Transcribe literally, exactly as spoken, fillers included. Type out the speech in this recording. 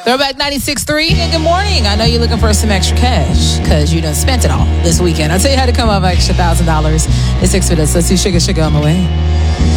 Throwback ninety-six point three, and good morning. I know you're looking for some extra cash because you done spent it all this weekend. I'll tell you how to come up extra one thousand dollars in six minutes. Let's see Sugar Sugar on the way.